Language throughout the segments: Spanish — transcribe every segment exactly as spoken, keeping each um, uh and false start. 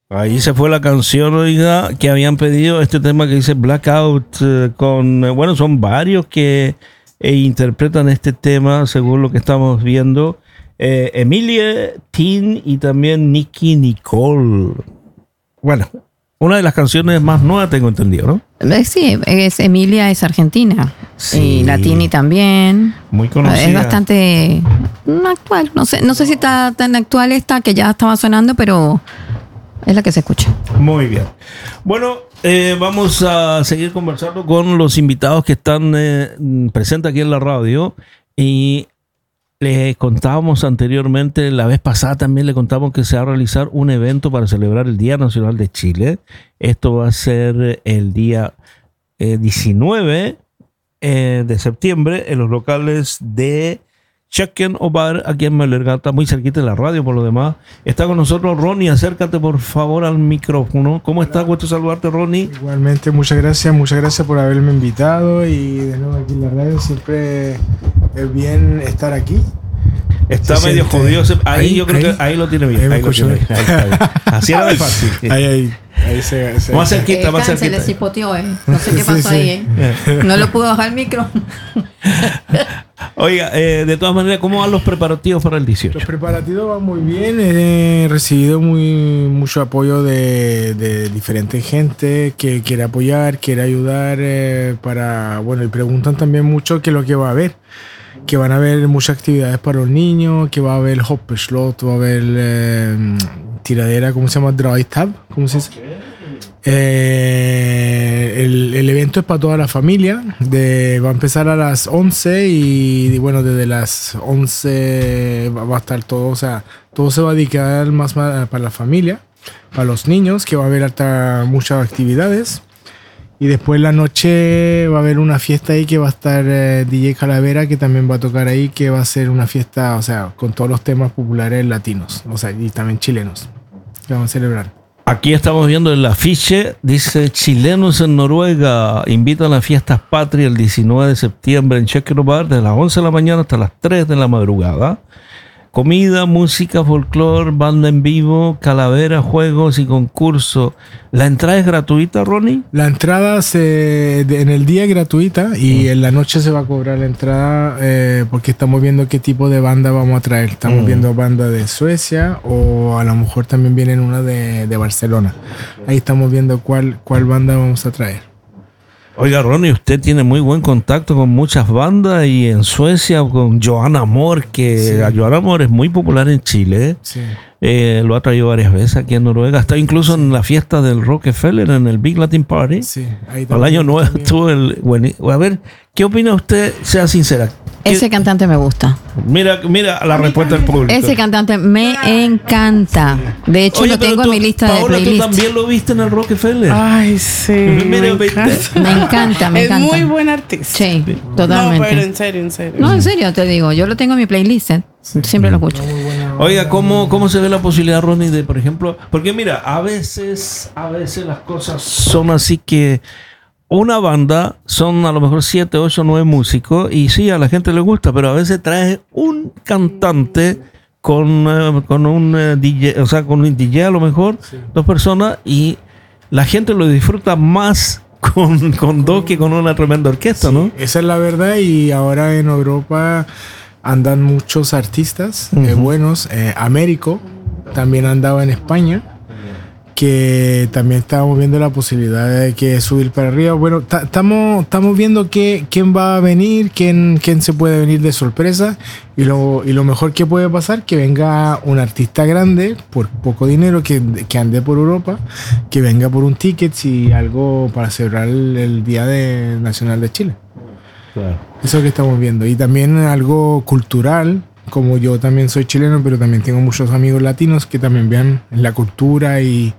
Ahí se fue la canción, oiga, que habían pedido este tema que dice Blackout, eh, con, eh, bueno, son varios que eh, interpretan este tema según lo que estamos viendo. Eh, Emilia, Tin y también Nicky Nicole. Bueno, una de las canciones más nuevas tengo entendido, ¿no? Eh, Sí, es, Emilia es argentina. Sí. Y la Tini también. Muy conocida. Es bastante mm, actual. No sé, no sé si está tan actual esta que ya estaba sonando, pero es la que se escucha. Muy bien. Bueno, eh, vamos a seguir conversando con los invitados que están eh, presentes aquí en la radio. Y les contábamos anteriormente, la vez pasada también le contamos que se va a realizar un evento para celebrar el Día Nacional de Chile. Esto va a ser el día eh, diecinueve eh, de septiembre en los locales de Check-in o Bar aquí en Melergata, muy cerquita de la radio por lo demás. Está con nosotros Ronnie, acércate por favor al micrófono. ¿Cómo estás? Gusto saludarte, Ronnie. Igualmente, muchas gracias, muchas gracias por haberme invitado y de nuevo aquí en la radio. Siempre es bien estar aquí. Está Se medio siente- jodido. se- Ahí, ahí, yo creo ahí. que ahí lo tiene bien. Ahí me Ahí lo escucho tiene bien. bien. Ahí está bien. Así era de fácil. Ahí, ahí, ahí se, se- Más cerquita, más Eh, se cerquita. le cipoteó, eh. No sé qué Sí, pasó sí. ahí, eh. No lo pudo bajar el micro. Oiga, eh, de todas maneras, ¿cómo van los preparativos para el dieciocho? Los preparativos van muy bien. He recibido muy, mucho apoyo de, de diferente gente que quiere apoyar, quiere ayudar eh, para, bueno, y preguntan también mucho qué es lo que va a haber. Que van a haber muchas actividades para los niños, que va a haber hoppeslot, va a haber eh, tiradera, ¿cómo se llama? Dry tab, ¿cómo se dice? Eh, el, el evento es para toda la familia. De, va a empezar a las once y, y bueno, desde las once va, va a estar todo, o sea, todo se va a dedicar más ma- para la familia, para los niños, que va a haber hasta muchas actividades. Y después en la noche va a haber una fiesta ahí que va a estar eh, D J Calavera, que también va a tocar ahí, que va a ser una fiesta, o sea, con todos los temas populares latinos, o sea, y también chilenos, que vamos a celebrar. Aquí estamos viendo el afiche, dice chilenos en Noruega invitan a las fiestas patrias el diecinueve de septiembre en Check-in Bar desde las once de la mañana hasta las tres de la madrugada. Comida, música, folclore, banda en vivo, calavera, juegos y concurso. ¿La entrada es gratuita, Ronnie? La entrada se, de- en el día es gratuita y en la noche se va a cobrar la entrada eh, porque estamos viendo qué tipo de banda vamos a traer. Estamos Mm. viendo banda de Suecia o a lo mejor también vienen una de, de Barcelona. Ahí estamos viendo cuál, cuál banda vamos a traer. Oiga, Ronnie, usted tiene muy buen contacto con muchas bandas y en Suecia con Johanna Amor, que Sí. Johanna Amor es muy popular en Chile. Sí. Eh, lo ha traído varias veces aquí en Noruega. Está incluso en la fiesta del Rockefeller, en el Big Latin Party. Sí, ahí Al año nuevo también. estuvo el... Bueno, a ver, ¿qué opina usted? Sea sincera. ¿Qué- Ese cantante me gusta. Mira, mira la respuesta del público. Ese cantante me encanta. De hecho, Oye, lo pero tengo tú, en mi lista Paola, de ¿tú playlist. también lo viste en el Rockefeller? Ay, sí. Mira, me ¿viste? encanta. Me encanta, me es encanta. muy buen artista. Sí, No, totalmente. pero en serio, en serio. No, en serio, te digo. Yo lo tengo en mi playlist. eh. Siempre lo escucho. Oiga, ¿cómo, ¿cómo se ve la posibilidad, Ronnie, de, por ejemplo, porque mira, a veces, a veces las cosas son así que una banda son a lo mejor siete, ocho, nueve músicos y sí, a la gente le gusta, pero a veces trae un cantante con, eh, con un eh, D J, o sea, con un D J a lo mejor, dos personas y la gente lo disfruta más con, con dos que con una tremenda orquesta, ¿no? Esa es la verdad y ahora en Europa andan muchos artistas eh, Ujú. buenos. Eh, Américo también andaba en España, que también estábamos viendo la posibilidad de que subir para arriba. Bueno, estamos estamos viendo que, quién va a venir, quién, quién se puede venir de sorpresa y lo, y lo mejor que puede pasar que venga un artista grande por poco dinero que, que ande por Europa, que venga por un ticket y algo para celebrar el, el Día de, Nacional de Chile. Claro. Eso que estamos viendo. Y también algo cultural, como yo también soy chileno, pero también tengo muchos amigos latinos que también vean la cultura y,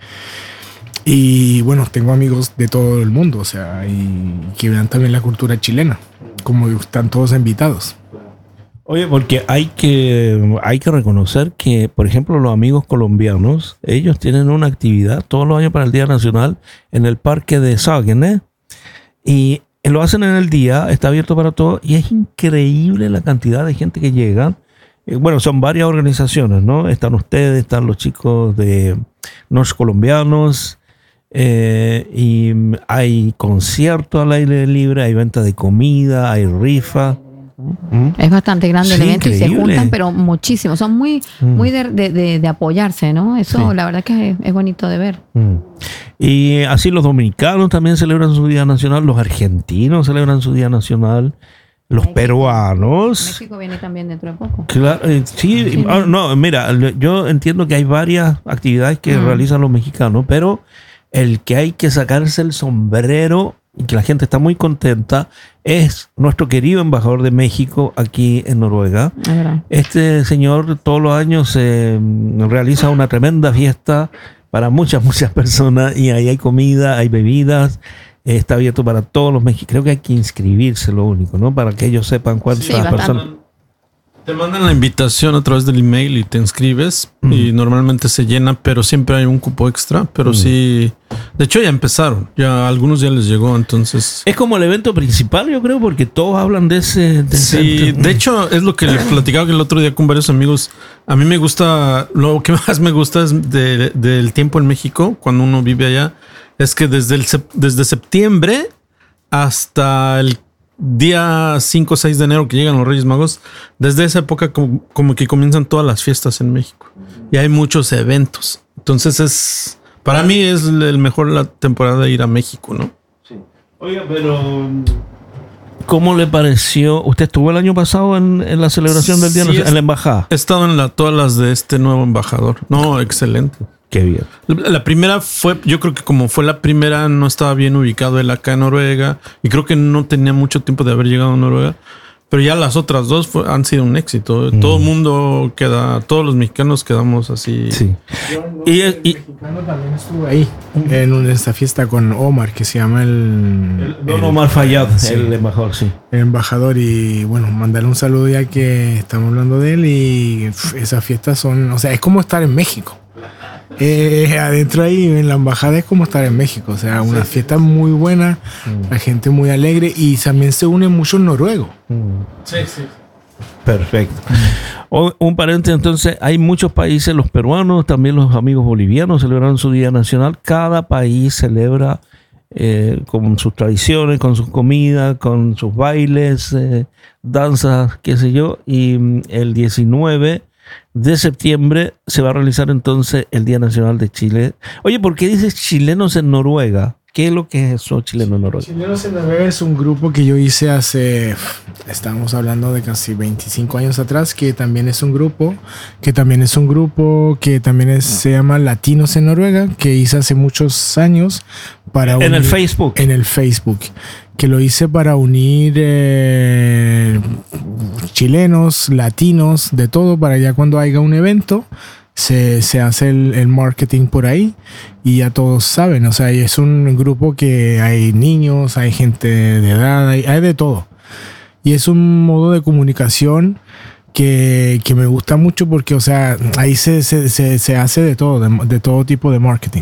y bueno, tengo amigos de todo el mundo, o sea, y que vean también la cultura chilena, como están todos invitados. Oye, porque hay que, hay que reconocer que, por ejemplo, los amigos colombianos, ellos tienen una actividad todos los años para el Día Nacional en el parque de Saguenay. Y lo hacen en el día, está abierto para todos y es increíble la cantidad de gente que llega. Eh, bueno, son varias organizaciones, ¿no? Están ustedes, están los chicos de, norcolombianos, eh, y hay conciertos al aire libre, hay venta de comida, hay rifa. ¿Mm? Es bastante grande el Sí, evento y se increíble. juntan, pero muchísimo. Son muy, Mm. muy de, de, de- de apoyarse, ¿no? Eso Sí. la verdad que es, es bonito de ver. Mm. Y así los dominicanos también celebran su Día Nacional, los argentinos celebran su Día Nacional, los México. peruanos. México viene también dentro de poco. Claro, eh, sí, Sí. ah, no, mira, le- yo entiendo que hay varias actividades que Mm. realizan los mexicanos, pero el que hay que sacarse el sombrero y que la gente está muy contenta es nuestro querido embajador de México aquí en Noruega. Es verdad. Este señor todos los años eh, realiza una tremenda fiesta para muchas, muchas personas y ahí hay comida, hay bebidas. eh, Está abierto para todos los mexicanos. Creo que hay que inscribirse, lo único, ¿no? Para que ellos sepan cuántas Sí, bastante. personas. Te mandan la invitación a través del email y te inscribes Mm. y normalmente se llena, pero siempre hay un cupo extra, pero Mm. sí, de hecho ya empezaron, ya a algunos ya les llegó, entonces... Es como el evento principal, yo creo, porque todos hablan de ese. De ese Sí, evento. de hecho es lo que le platicaba el otro día con varios amigos. A mí me gusta, lo que más me gusta es de- del tiempo en México, cuando uno vive allá, es que desde, el, sep- desde septiembre hasta el día cinco o seis de enero que llegan los Reyes Magos, desde esa época como, como que comienzan todas las fiestas en México. Y hay muchos eventos. Entonces es, para mí es el mejor la temporada de ir a México, ¿no? Oiga, pero. ¿Cómo le pareció? ¿Usted estuvo el año pasado en, en la celebración del Día Sí, Nacional, es- en la embajada? He estado en la, todas las de este nuevo embajador. No, excelente. Qué bien. La, la primera fue, yo creo que como fue la primera, no estaba bien ubicado él acá en Noruega y creo que no tenía mucho tiempo de haber llegado a Noruega. Pero ya las otras dos fue- han sido un éxito. Todo el mundo queda, todos los mexicanos quedamos así. Sí. Y, Y- el y- mexicano también estuvo ahí en una- esta fiesta con Omar, que se llama el, Don el- Omar Fayad, sí. el embajador, sí. el embajador. Y bueno, mandarle un saludo ya que estamos hablando de él. Y pf, esas fiestas son, o sea, es como estar en México. Eh, adentro ahí en la embajada es como estar en México. O sea, una fiesta muy buena, la gente muy alegre y también se une mucho noruego. Sí, sí. Perfecto. O- un paréntesis, entonces, hay muchos países, los peruanos, también los amigos bolivianos celebraron su Día Nacional. Cada país celebra eh, con sus tradiciones, con sus comidas, con sus bailes, eh, danzas, qué sé yo. Y mm, el diecinueve de septiembre se va a realizar entonces el Día Nacional de Chile. Oye, ¿por qué dices chilenos en Noruega? ¿Qué es lo que es eso, chileno en Noruega? Chilenos en Noruega es un grupo que yo hice hace, estamos hablando de casi veinticinco años atrás, que también es un grupo, que también es un grupo que también es- se llama Latinos en Noruega, que hice hace muchos años para En el unir- Facebook. En el Facebook, que lo hice para unir eh, chilenos, latinos, de todo, para ya cuando haya un evento. Se, se hace el, el marketing por ahí y ya todos saben, o sea, y es un grupo que hay niños, hay gente de edad, hay, hay de todo. Y es un modo de comunicación que, que me gusta mucho porque, o sea, ahí se, se, se, se hace de todo, de, de todo tipo de marketing.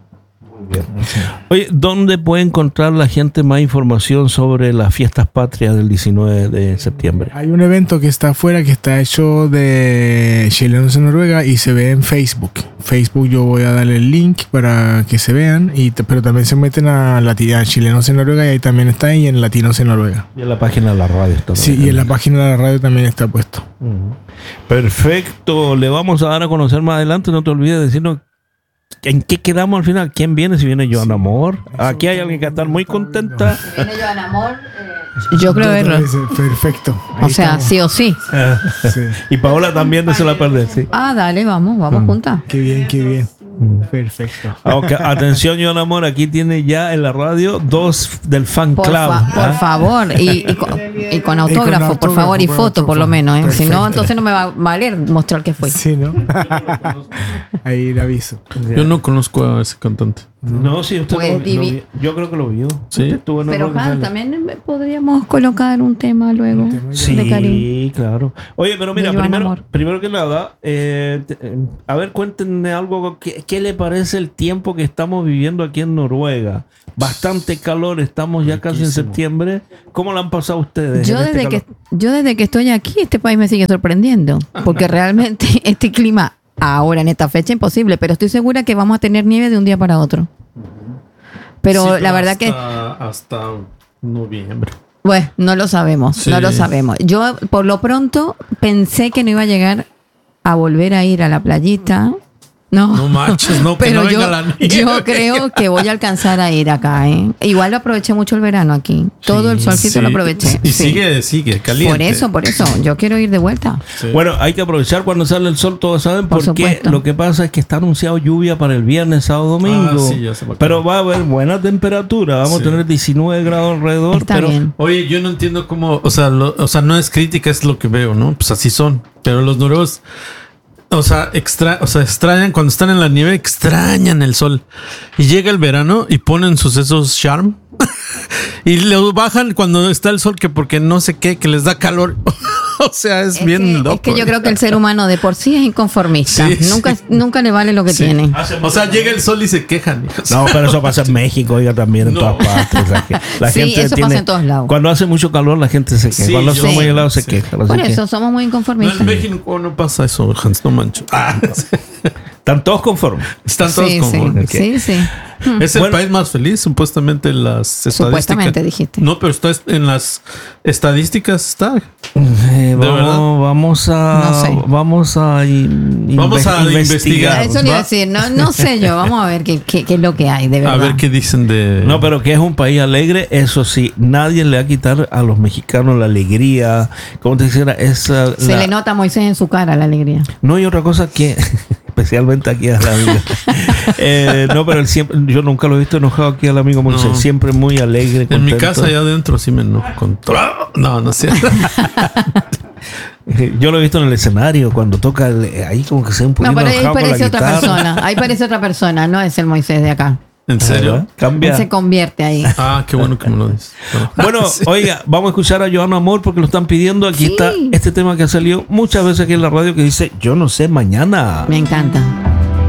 Oye, ¿dónde puede encontrar la gente más información sobre las fiestas patrias del diecinueve de septiembre? Hay un evento que está afuera que está hecho de chilenos en Noruega y se ve en Facebook. Facebook yo voy a darle el link para que se vean, y te- pero también se meten a, Lati- a chilenos en Noruega y ahí también está ahí en latinos en Noruega. Y en la página de la radio está. Sí, y en la página de la radio también está puesto. Ujú. Perfecto. Le vamos a dar a conocer más adelante. No te olvides de decirnos en qué quedamos al final. ¿Quién viene? Si viene Joan Amor. Aquí hay alguien que está muy contenta. Viene Joan Amor. Yo creo verlo. Perfecto. Ahí O sea, estamos. sí o sí. Sí. Y Paola también no se la perder, sí. Ah, dale, vamos, vamos juntas. Qué bien, qué bien. Perfecto. Ah, ok. Atención, Joan Amor. Aquí tiene ya en la radio dos del fan Por, club. fa- por ¿ah? favor. Y, y con, y con autógrafo, por autógrafo, favor, y por foto por lo autógrafo. menos. ¿eh? Si no, Perfecto. entonces no me va a valer mostrar que fue. Sí, ¿no? Ahí le aviso. Yo no conozco a ese cantante. No, sí, usted Pues, lo, lo divi- vi- yo creo que lo vio. Sí. Usted estuvo en Pero Noruega, Juan, sale. también podríamos colocar un tema luego de Karim. Sí, claro. Oye, pero mira, De Joan primero, Amor. primero que nada, eh, te- eh, a ver, cuéntenme algo. ¿qué, ¿Qué le parece el tiempo que estamos viviendo aquí en Noruega? Bastante calor, estamos ya casi en Riquísimo. septiembre. ¿Cómo lo han pasado ustedes? Yo en este desde, que, calor? yo desde que estoy aquí, este país me sigue sorprendiendo. Porque realmente este clima ahora en esta fecha imposible, pero estoy segura que vamos a tener nieve de un día para otro. Pero Sí, la verdad que... hasta, hasta noviembre. Bueno, no lo sabemos, Sí. no lo sabemos. Yo por lo pronto pensé que no iba a llegar a volver a ir a la playita. No, No manches, no, que pero no yo, venga la nieve. yo creo que voy a alcanzar a ir acá, ¿eh? Igual lo aproveché mucho el verano aquí. Todo el solcito Sí. lo aproveché. Y sí. sigue, sigue, caliente. Por eso, por eso. Yo quiero ir de vuelta. Sí. Bueno, hay que aprovechar cuando sale el sol, todos saben, Por porque supuesto. lo que pasa es que está anunciado lluvia para el viernes, sábado, domingo. Ah, sí, ya se va a pero acabar. va a haber buena temperatura, vamos Sí. a tener diecinueve grados alrededor. Está pero bien. Oye, yo no entiendo cómo, o sea, lo- o sea, no es crítica, es lo que veo, ¿no? Pues así son. Pero los noruegos, o sea, extra, o sea, extrañan cuando están en la nieve, extrañan el sol. Y llega el verano y ponen sus esos charm y lo bajan cuando está el sol, que porque no sé qué, que les da calor. O sea, es, Es bien que, loco. es que yo creo que el ser humano de por sí es inconformista. Sí, sí. nunca, nunca le vale lo que Sí. tiene. O sea, llega el sol y se quejan. hijos. No, pero eso pasa en México, oiga, también en No. todas partes. La, ge- la Sí, gente eso pasa en todos lados. Cuando hace mucho calor, la gente se queja. Sí, cuando yo- hace muy sí, helado, se sí. queja. Por Así que eso somos muy No, inconformistas. en México no pasa eso, Hans, no manches. Ah, están todos conformes. están todos Sí, como. Ok. sí, sí, sí. Es el Bueno. país más feliz, supuestamente en las estadísticas. Supuestamente, dijiste. No, pero está en las estadísticas está. Eh, verdad? vamos, vamos a. No sé. Vamos a. in- Vamos inve- a investigar. Eso le iba a ¿va? decir. No, no sé yo. Vamos a ver qué, qué, qué es lo que hay, de verdad. A ver qué dicen de. No, pero que es un país alegre, eso sí, nadie le va a quitar a los mexicanos la alegría. Como te dijera, esa. Se la- le nota a Moisés en su cara la alegría. No hay otra cosa que, especialmente aquí al amigo. Eh, no, pero él siempre, yo nunca lo he visto enojado aquí al amigo Moisés, No. siempre muy alegre. En mi contento. casa allá adentro sí me enojo con todo. No, no sé. Yo lo he visto en el escenario cuando toca el- ahí como que se ve un poquito No, pero ahí enojado con la parece otra guitarra. persona. Ahí parece otra persona. No es el Moisés de acá. ¿En serio? ¿Verdad? Cambia. Él se convierte ahí. Ah, qué bueno que me lo dices. Bueno, Sí. oiga, vamos a escuchar a Joan Amor porque lo están pidiendo. Aquí Sí. está este tema que ha salido muchas veces aquí en la radio que dice, yo no sé mañana. Me encanta.